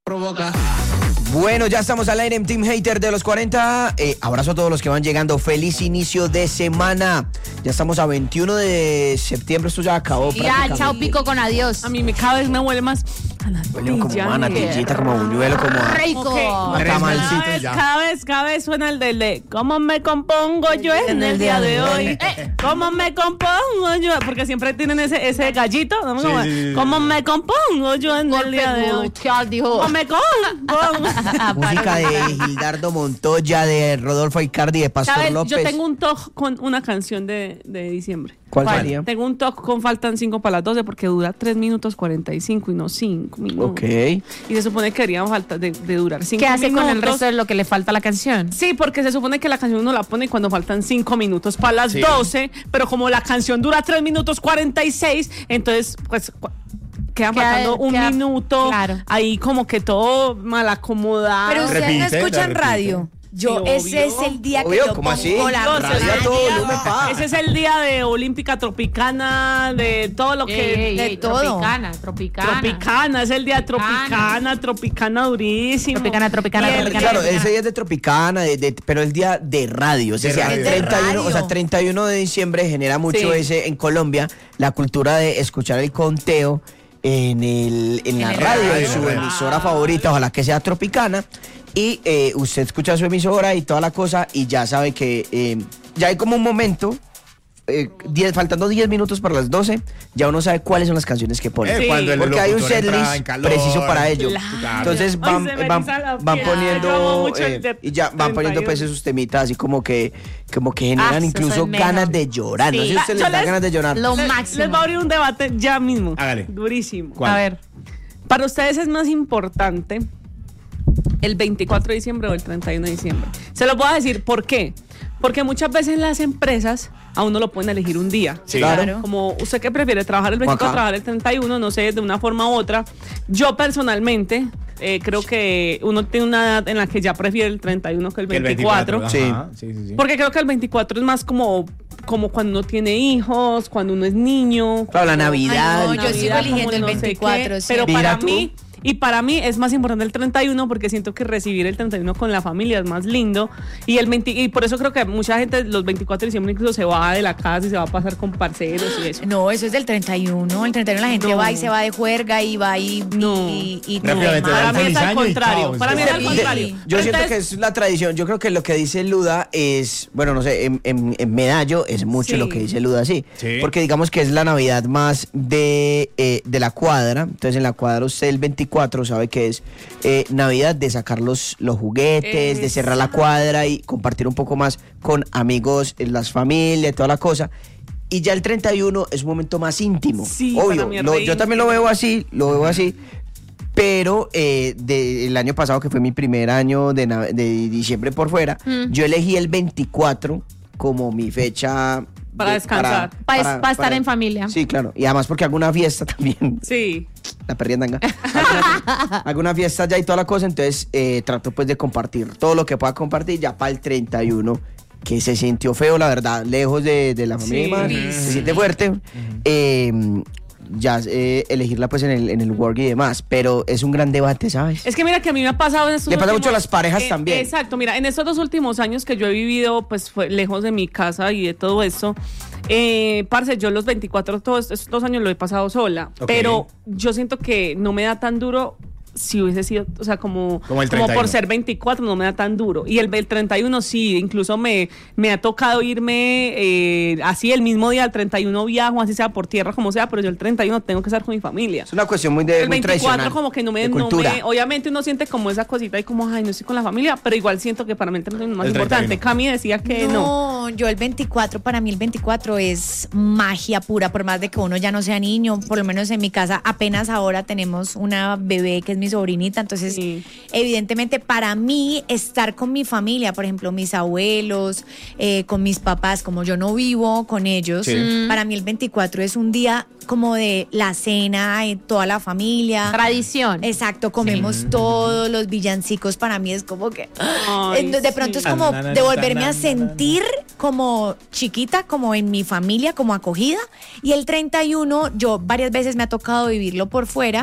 provoca. Bueno, ya estamos al aire en Team Hater de los 40. Abrazo a todos los que van llegando. Feliz inicio de semana. Ya estamos a 21 de septiembre. Esto ya acabó. Ya, chao, pico con adiós. A mí cada vez me huele más huele como manatillita, como buñuelo, como rico. Cada vez suena el de ¿cómo me compongo yo en el día de hoy? ¿Cómo me compongo yo? Porque siempre tienen ese gallito, ¿no? ¿Cómo me compongo yo en el día de hoy? ¿Cómo me compongo? Música de Gildardo Montoya, de Rodolfo Icardi, de Pastor ¿Sabes? López. Yo tengo un toque con una canción de diciembre. ¿Cuál sería? Tengo un toque con faltan 5 para las 12 porque dura 3 minutos 45 y no 5 minutos. Ok. Y se supone que deberían falta de durar 5 minutos. ¿Qué hace con el resto de lo que le falta a la canción? Sí, porque se supone que la canción uno la pone cuando faltan 5 minutos para las 12, pero como la canción dura 3 minutos 46, entonces pues queda faltando un minuto, claro. Ahí como que todo mal acomodado. Pero ustedes no escuchan radio. Yo, sí, ese es el día que yo pongo así? La radio a todo volumen, pa. Ese es el día de Olímpica Tropicana, de todo lo que... de todo. Tropicana, es el día Tropicana durísimo. Tropicana. Claro, ese día es de Tropicana, pero el día de radio. O sea, el 31 de diciembre genera mucho en Colombia, la cultura de escuchar el conteo en la radio, en su emisora favorita, ojalá que sea Tropicana. Y usted escucha su emisora y toda la cosa y ya sabe que ya hay como un momento, faltando 10 minutos para las 12, ya uno sabe cuáles son las canciones que pone. Porque hay un setlist preciso para ello. Claro. Entonces van poniendo y ya van poniendo pues sus temitas así como que generan incluso ganas de llorar. Sí. No sé si a usted les da ganas de llorar. Lo máximo. Les voy a abrir un debate ya mismo. Hágale. Durísimo. ¿Cuál? A ver, para ustedes es más importante el 24 de diciembre o el 31 de diciembre. Se lo voy a decir, ¿por qué? Porque muchas veces las empresas a uno lo pueden elegir un día. Sí, claro. Como usted que prefiere trabajar el 24 o trabajar el 31, no sé, de una forma u otra. Yo personalmente creo que uno tiene una edad en la que ya prefiere el 31 que el 24. Sí. Porque creo que el 24 es más como cuando uno tiene hijos, cuando uno es niño. Claro, la Navidad. Ay, no, yo sigo eligiendo el 24. Pero para mí es más importante el 31 porque siento que recibir el 31 con la familia es más lindo y por eso creo que mucha gente los 24 de diciembre incluso se va de la casa y se va a pasar con parceros y eso. No, eso es del 31. El 31 la gente va y se va de juerga y va y para mí es al contrario. Yo siento que es la tradición. Yo creo que lo que dice Luda es, bueno, no sé, en Medallo es mucho lo que dice Luda, sí. Porque digamos que es la Navidad más de la cuadra. Entonces en la cuadra usted el 24 sabe que es Navidad de sacar los juguetes, de cerrar la cuadra y compartir un poco más con amigos, las familias, toda la cosa. Y ya el 31 es un momento más íntimo. Sí, obvio, yo también lo veo así, pero el año pasado, que fue mi primer año de diciembre por fuera, yo elegí el 24 como mi fecha para descansar, para estar en familia. Sí, claro, y además porque alguna fiesta también. Sí. La perriandanga. Alguna fiesta ya y toda la cosa, entonces trato pues de compartir todo lo que pueda compartir ya para el 31, que se sintió feo, la verdad, lejos de la familia, se siente fuerte. Ya elegirla pues en el work y demás, pero es un gran debate, ¿sabes? Es que mira que a mí me ha pasado en estos Le pasa mucho a las parejas también. Exacto, mira, en estos 2 últimos años que yo he vivido pues fue lejos de mi casa y de todo eso, parce, yo los 24 todos estos 2 años lo he pasado sola, pero yo siento que no me da tan duro si hubiese sido, o sea, como por ser 24 no me da tan duro. Y el 31 sí, incluso me ha tocado irme así el mismo día, el 31 viajo, así sea por tierra, como sea, pero yo el 31 tengo que estar con mi familia. Es una cuestión muy el 24 tradicional, como que no me, obviamente uno siente como esa cosita y como, ay, no estoy con la familia, pero igual siento que para mí el 31 es más importante. Cami decía que no. Yo el 24, para mí el 24 es magia pura, por más de que uno ya no sea niño, por lo menos en mi casa apenas ahora tenemos una bebé que es mi sobrinita, entonces evidentemente para mí estar con mi familia, por ejemplo mis abuelos, con mis papás, como yo no vivo con ellos, para mí el 24 es un día como de la cena, toda la familia. Tradición. Exacto, comemos todos los villancicos, para mí es como que de pronto es como de volverme a sentir como chiquita, como en mi familia, como acogida. Y el 31 yo varias veces me ha tocado vivirlo por fuera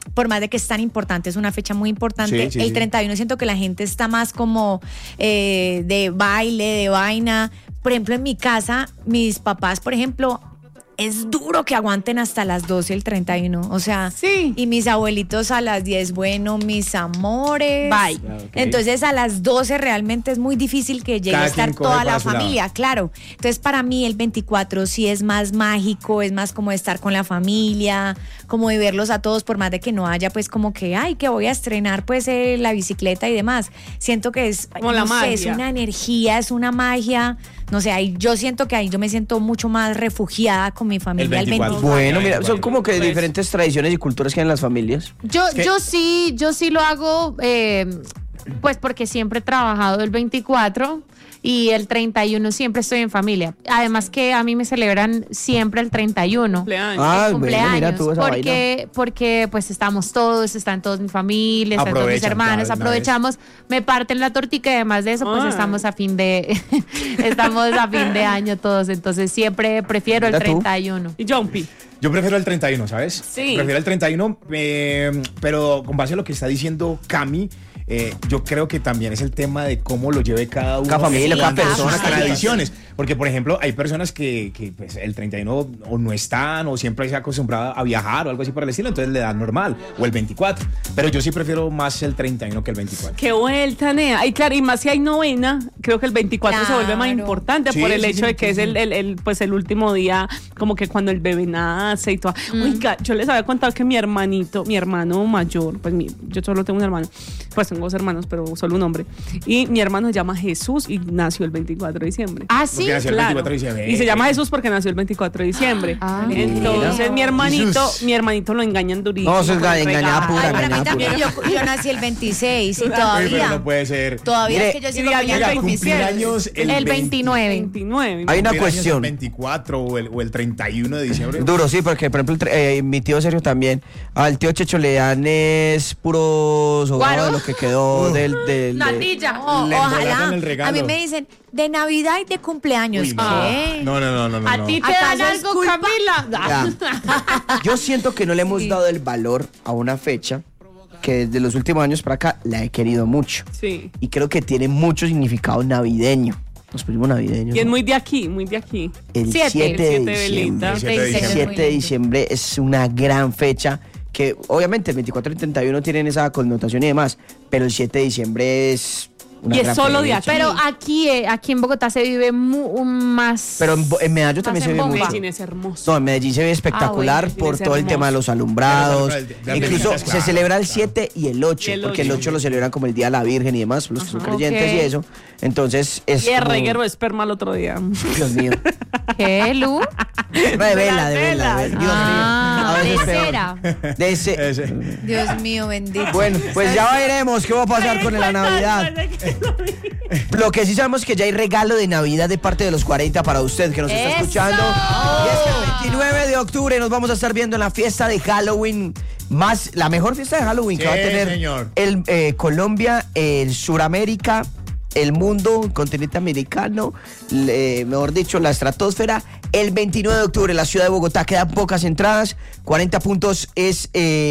por más de que es tan importante, es una fecha muy importante. El 31 siento que la gente está más como de baile, de vaina. Por ejemplo, en mi casa, mis papás, por ejemplo, es duro que aguanten hasta las 12 el 31. O sea, y mis abuelitos a las 10, bueno, mis amores. Bye. Entonces a las 12 realmente es muy difícil que llegue a estar toda la familia, claro. Entonces para mí el 24 sí es más mágico, es más como de estar con la familia, como de verlos a todos, por más de que no haya pues como que, ay, que voy a estrenar pues la bicicleta y demás. Siento que es, como la magia. Es una energía, es una magia. No sé, ahí yo siento que ahí yo me siento mucho más refugiada con mi familia el 24. Bueno, mira, son como que diferentes tradiciones y culturas que hay en las familias. Yo sí lo hago, pues porque siempre he trabajado el 24 y el 31 siempre estoy en familia. Además que a mí me celebran siempre el 31. Cumpleaños. Cumpleaños. Mira tú esa vaina. Porque pues están todos mi familia, están todos mis hermanos, aprovechamos, me parten la tortica y además de eso pues estamos a fin de año todos, entonces siempre prefiero el 31. ¿Y Jumpy? Yo prefiero el 31, ¿sabes? Sí. Prefiero el 31, pero con base a lo que está diciendo Cami, yo creo que también es el tema de cómo lo lleve cada uno. Cada familia, cada persona. Sus tradiciones. Porque, por ejemplo, hay personas que pues, el 31 o no están o siempre se ha acostumbrado a viajar o algo así por el estilo, entonces le dan normal. O el 24. Pero yo sí prefiero más el 31 que el 24. Qué vuelta, Nea. Y claro, y más si hay novena, creo que el 24 se vuelve más importante por el hecho de que es el último día, como que cuando el bebé nace y todo. Oiga, yo les había contado que mi hermano mayor, pues yo solo tengo un hermano, pues tengo dos hermanos, pero solo un hombre. Y mi hermano se llama Jesús y nació el 24 de diciembre. Ah, sí. Nació el 24 de diciembre. Y se llama Jesús porque nació el 24 de diciembre. Entonces mi hermanito lo engañan durísimo. No, eso es engañada pura. Ay, para mí también, yo nací el 26 y todavía. Pero no puede ser. Todavía Mire, es que yo sigo cumpleaños el 29. Hay una cuestión. El 24 o el 31 de diciembre. Duro, sí, porque por ejemplo mi tío Sergio también, al tío Checho le dan es puro sobrado de lo que quedó del Natilla. Ojalá. A mí me dicen de Navidad y de cumpleaños. Uy, no. ¿Qué? No. ¿A ti te dan algo, Camila? Yo siento que no le hemos dado el valor a una fecha que desde los últimos años para acá la he querido mucho. Sí. Y creo que tiene mucho significado navideño. Los primos navideños. Y es muy de aquí. El 7 de diciembre. El 7 de diciembre es una gran fecha que obviamente el 24 y el 31 tienen esa connotación y demás, pero el 7 de diciembre es una y gran es solo fecha. de aquí. Pero aquí en Bogotá se vive más. Pero en Medellín también se vive mucho. Medellín es hermoso. No, en Medellín se ve espectacular bueno, por es todo el hermoso. tema de los alumbrados. Incluso claro, se celebra el 7 y el 8, porque el 8 lo celebran como el Día de la Virgen y demás, los que son creyentes y eso. Entonces es. Y el como... reguero de esperma el otro día. Dios mío. ¿Qué, Lu? De vela. Dios mío. A veces peor. De ese. Dios mío, bendito. Bueno, pues ya veremos qué va a pasar con la Navidad. Lo que sí sabemos es que ya hay regalo de Navidad de parte de los 40 para usted que nos está escuchando. Y es que el 29 de octubre nos vamos a estar viendo en la fiesta de Halloween, la mejor fiesta de Halloween que va a tener Colombia, el Suramérica, el mundo, el continente americano, mejor dicho, la estratosfera. El 29 de octubre en la ciudad de Bogotá quedan pocas entradas. 40 puntos es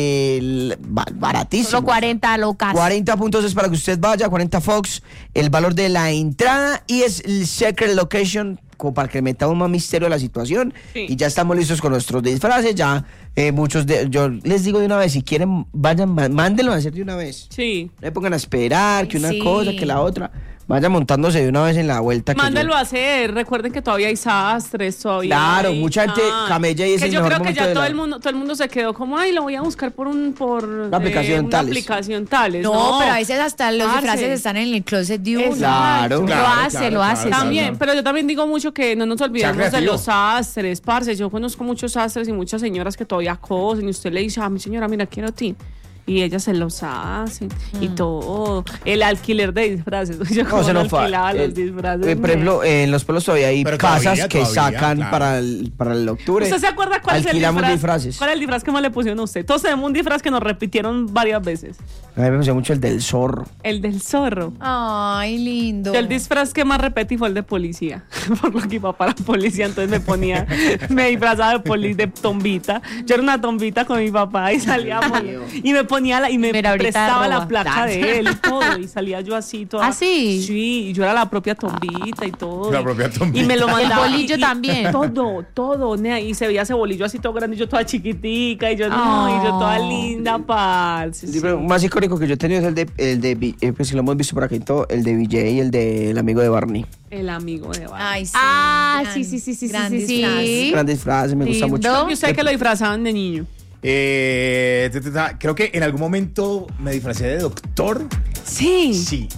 baratísimo. Solo 40 locas. 40 puntos es para que usted vaya, 40 Fox, el valor de la entrada y es el secret location, como para que metamos más misterio a la situación. Sí. Y ya estamos listos con nuestros disfraces, ya yo les digo de una vez, si quieren, vayan, mándenlo a hacer de una vez. Sí. No le pongan a esperar que una cosa, que la otra. Vaya montándose de una vez en la vuelta. Mándalo a hacer. Recuerden que todavía hay sastres, todavía. Claro, mucha gente camella y es que el yo mejor creo que ya de todo el mundo se quedó como, ay, lo voy a buscar por una aplicación una aplicación tales. No, pero a veces hasta los disfraces están en el closet de uno. Claro. Lo hace. También, pero yo también digo mucho que no nos olvidemos de los sastres, parce. Yo conozco muchos sastres y muchas señoras que todavía cosen y usted le dice, a mi señora, mira, quiero a ti. y ellas se los hacen y todo. El alquiler de disfraces. Yo como no alquilaba los disfraces. Por ejemplo, en los pueblos todavía hay casas que sacan para el octubre. ¿Usted se acuerda cuál es el disfraces? ¿Cuál es el disfraz que más le pusieron a usted? Todos tenemos un disfraz que nos repitieron varias veces. A mí me gustó mucho el del zorro. El del zorro. Ay, lindo. Yo el disfraz que más repetí fue el de policía. Por lo que iba para la policía, entonces me disfrazaba de tombita. Yo era una tombita con mi papá y salíamos y me ponía y me prestaba la placa de él y todo. Y salía yo así toda. ¿Ah, sí? Sí, y yo era la propia tombita y todo. La propia tombita. Y me lo mandaba. El bolillo también. Todo, nea, y se veía ese bolillo así todo grande y yo toda chiquitica y yo no, y yo toda linda, parce. Sí. El más icónico que yo he tenido es el de pues si lo hemos visto por aquí todo, el de BJ y el del amigo de Barney. El amigo de Barney. Ay, sí. Sí. Gran Sí. disfraz. Gran disfraz, me gusta mucho. ¿Y usted que lo disfrazaban de niño? Creo que en algún momento me disfracé de doctor. Sí. Sí.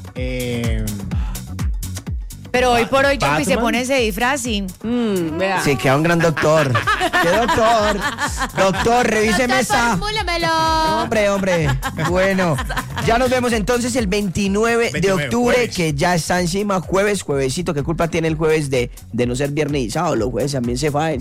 Pero hoy por hoy Batman. se pone ese disfraz y... Vea. Sí, queda un gran doctor. ¿Qué doctor? Doctor, revíseme esa. Formúlemelo. Hombre. Bueno, ya nos vemos entonces el 29 de octubre, jueves. que ya está encima. Juevesito. ¿Qué culpa tiene el jueves de no ser viernes y sábado? Los jueves también se baila.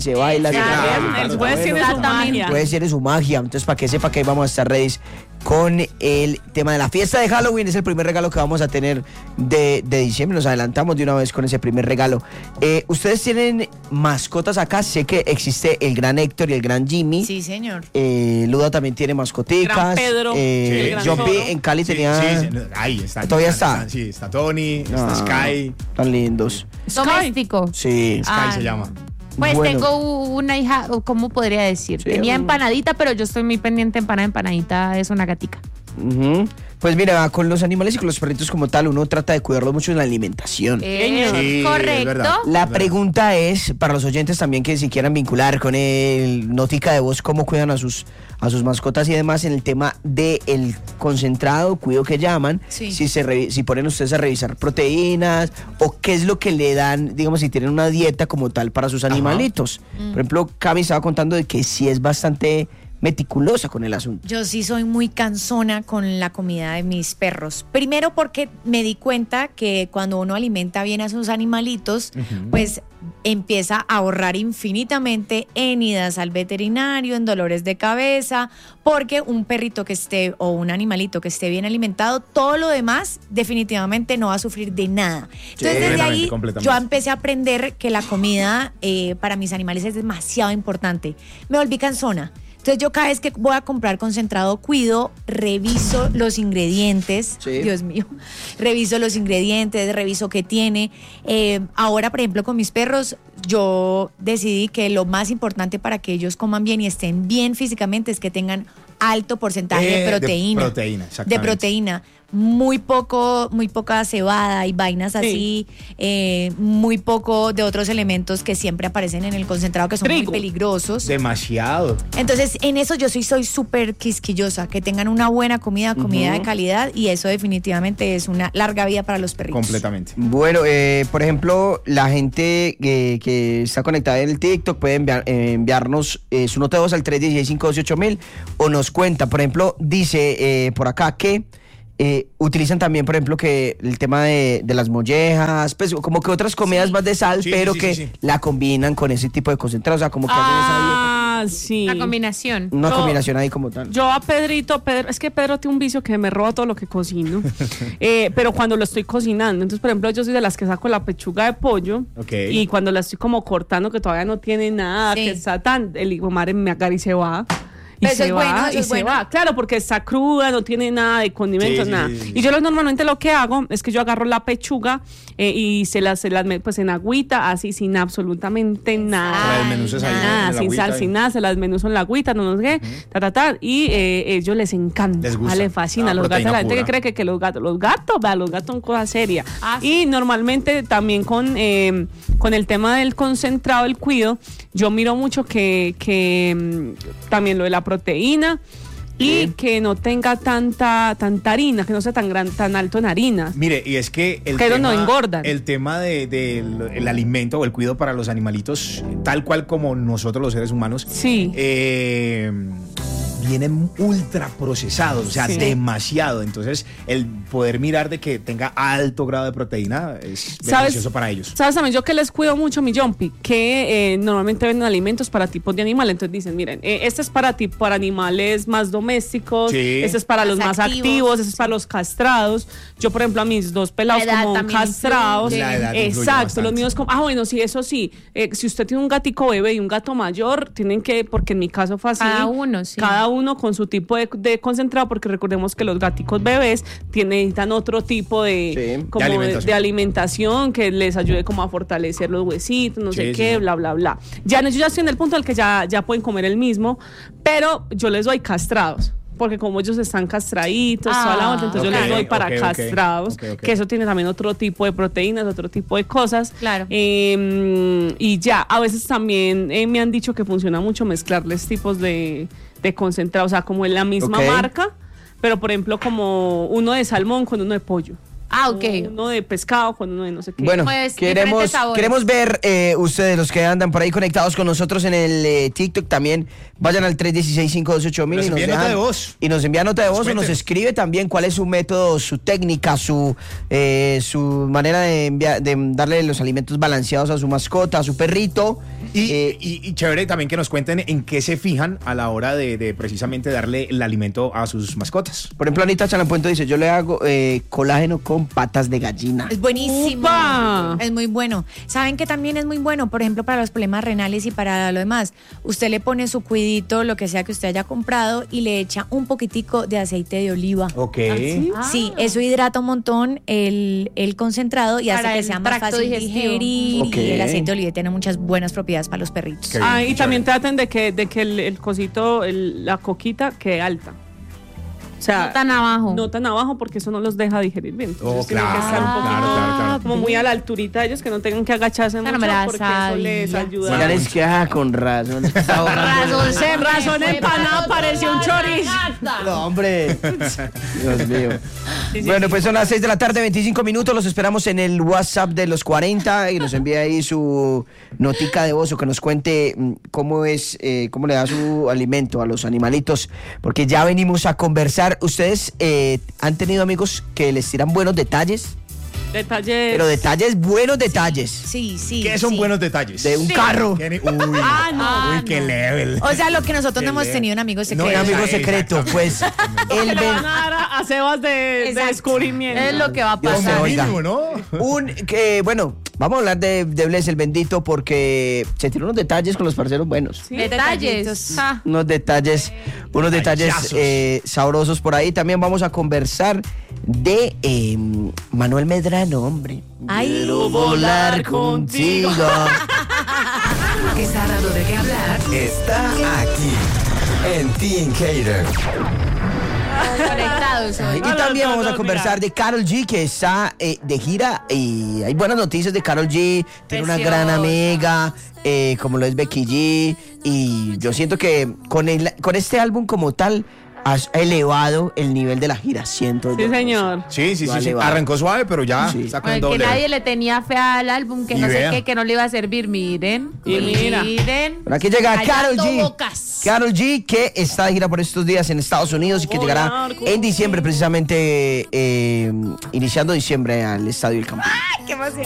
El jueves tiene su magia. El jueves tiene su magia. Entonces, para que sepa que ahí vamos a estar ready con el tema de la fiesta de Halloween. Es el primer regalo que vamos a tener de diciembre. Nos adelantamos de una vez con ese primer regalo. ¿Ustedes tienen mascotas acá? Sé que existe el gran Héctor y el gran Jimmy. Sí, señor. Luda también tiene mascoticas. Gran Pedro. el gran John P. Zorro. en Cali tenía... Sí, ahí está. ¿Todavía está? Sí, está Tony, está Sky. Tan lindos. Doméstico. Sí. Sky se llama. Pues Bueno. tengo una hija, ¿cómo podría decir? Sí, Tenía bueno. empanadita, pero yo estoy muy pendiente empanadita es una gatica. Ujú. Pues mira, con los animales y con los perritos como tal, uno trata de cuidarlos mucho en la alimentación. Sí, es Correcto. verdad. La pregunta es, para los oyentes también que si quieran vincular con el notica de voz, cómo cuidan a sus mascotas y demás en el tema del concentrado, cuido que llaman, Sí. si ponen ustedes a revisar proteínas o qué es lo que le dan, digamos, si tienen una dieta como tal para sus animalitos. Por ejemplo, Cami estaba contando de que sí es bastante meticulosa con el asunto. Yo sí soy muy cansona con la comida de mis perros. Primero porque me di cuenta que cuando uno alimenta bien a sus animalitos, pues empieza a ahorrar infinitamente en idas al veterinario, en dolores de cabeza, porque un perrito que esté o un animalito que esté bien alimentado, todo lo demás definitivamente no va a sufrir de nada. Entonces desde ahí completamente. yo empecé a aprender que la comida para mis animales es demasiado importante. Me volví cansona. Entonces yo cada vez que voy a comprar concentrado cuido, reviso los ingredientes, Sí. Dios mío, reviso los ingredientes, reviso qué tiene. Ahora, por ejemplo, con mis perros, yo decidí que lo más importante para que ellos coman bien y estén bien físicamente es que tengan alto porcentaje de proteína. De proteína, exactamente. De proteína. Muy poca cebada y vainas así, muy poco de otros elementos que siempre aparecen en el concentrado que son Trigo. muy peligrosos. Demasiado. Entonces, en eso yo soy súper quisquillosa, que tengan una buena comida de calidad, y eso definitivamente es una larga vida para los perritos. Completamente. Bueno, por ejemplo, la gente que está conectada en el TikTok puede enviarnos su nota de voz al 316-528-1000 o nos cuenta. Por ejemplo, dice por acá que utilizan también, por ejemplo, que el tema de las mollejas, pues como que otras comidas más de sal, Sí, pero sí, que sí. la combinan con ese tipo de concentrado, o sea, como que hacen Sí. La combinación. una Yo- combinación ahí como tal. Yo a Pedro, es que Pedro tiene un vicio que me roba todo lo que cocino, pero cuando lo estoy cocinando, entonces por ejemplo yo soy de las que saco la pechuga de pollo Ok. y cuando la estoy como cortando que todavía no tiene nada, Sí. que está tan, el hijo madre me agarra y se va. Y Pero eso se es va, bueno, eso y es se bueno. va. Claro, porque está cruda, no tiene nada de condimentos, Sí, sí, nada. sí, sí. Y yo normalmente lo que hago es que yo agarro la pechuga y se las meto pues en agüita, así sin absolutamente nada. La desmenuzas ahí en Nada, la sin agüita sal, y- sin nada, se las desmenuzo en la agüita, no sé qué, y ellos les encanta, Les gusta. les fascina. Ah, Los gatos, proteína la gente que pura. cree que los gatos son cosas serias. Ah, Y normalmente también con el tema del concentrado, el cuido, yo miro mucho que también lo de la proteína. Y que no tenga tanta harina, que no sea tan alto en harinas. Mire, y es que el Pero tema, no engordan. el tema del alimento o el cuidado para los animalitos, tal cual como nosotros los seres humanos, Sí. vienen ultra procesados, o sea, demasiado. Entonces, el poder mirar de que tenga alto grado de proteína es beneficioso para ellos. ¿Sabes también yo que les cuido mucho, mi Jumpy? Que normalmente venden alimentos para tipos de animales. Entonces dicen, miren, este es para animales más domésticos, este es para los más activos, este es para los castrados. Yo, por ejemplo, a mis 2 pelados como castrados. Exacto, los míos como... bueno, sí, eso sí. Si usted tiene un gatico bebé y un gato mayor, tienen que, porque en mi caso fue así. Cada uno con su tipo de concentrado, porque recordemos que los gaticos bebés necesitan otro tipo de alimentación que les ayude como a fortalecer los huesitos, no sé qué, bla, bla, bla. Ya yo ya estoy en el punto en el que ya pueden comer el mismo, pero yo les doy castrados. Porque como ellos están castraditos, toda la onda, entonces yo les doy para castrados, que eso tiene también otro tipo de proteínas, otro tipo de cosas. Claro. Y ya, a veces también me han dicho que funciona mucho mezclarles tipos de concentrado, o sea, como en la misma marca, pero por ejemplo como uno de salmón con uno de pollo. Uno de pescado con uno de no sé qué. Bueno, pues, queremos ver ustedes, los que andan por ahí conectados con nosotros en el TikTok también, vayan al 316-528-1000 y nos envían nota de voz o nos escribe también cuál es su método, su técnica, su manera de darle los alimentos balanceados a su mascota, a su perrito. Y chévere también que nos cuenten en qué se fijan a la hora de precisamente darle el alimento a sus mascotas. Por ejemplo, Anita Chalampuento dice, yo le hago colágeno con patas de gallina. Es buenísimo. ¡Upa! Es muy bueno. ¿Saben que también es muy bueno? Por ejemplo, para los problemas renales y para lo demás. Usted le pone su cuidito, lo que sea que usted haya comprado, y le echa un poquitico de aceite de oliva. Ok. Sí, eso hidrata un montón el concentrado y hace que sea más fácil digerir. Y el aceite de oliva tiene muchas buenas propiedades para los perritos. Y también traten de que el cosito, la coquita, quede alta. O sea, no tan abajo porque eso no los deja digerir bien. Entonces tienen que estar un poquito como muy a la alturita de ellos, que no tengan que agacharse mucho porque eso les ayuda. Mira, es que con razón. razón empanada pareció un chorizo. No, hombre. Dios mío. Bueno, pues son las 6 de la tarde, 25 minutos. Los esperamos en el WhatsApp de los 40 y nos envíe ahí su notica de voz o que nos cuente cómo le da su alimento a los animalitos, porque ya venimos a conversar. ¿Ustedes han tenido amigos que les tiran buenos detalles? Pero buenos detalles. Sí. ¿Qué son buenos detalles? De un carro. Uy, qué level. O sea, lo que nosotros no hemos tenido un amigo secreto. No, un amigo secreto, pues. Le van a dar a Sebas de descubrimiento. Es lo que va a pasar. ¿No? Bueno, vamos a hablar de Bless el bendito porque se tiene unos detalles con los parceros buenos. Sí, detalles. Unos detalles sabrosos por ahí. También vamos a conversar de Manuel Medrano, hombre. Quiero volar contigo. Que está dando de qué hablar. Está aquí en Teen Cater. Conectados hoy. Y también vamos a conversar de Karol G, que está de gira, y hay buenas noticias de Karol G. Tiene una gran amiga, como lo es Becky G, y yo siento que con este álbum como tal has elevado el nivel de la gira, siento yo. Sí, señor. Sí. Arrancó suave, pero ya sacó en doble. Que nadie le tenía fe al álbum, que no sé qué, que no le iba a servir. Miren. Por aquí llega Karol G. Karol G, que está de gira por estos días en Estados Unidos y que llegará en diciembre, precisamente iniciando diciembre al Estadio El Campín. ¡Qué emoción!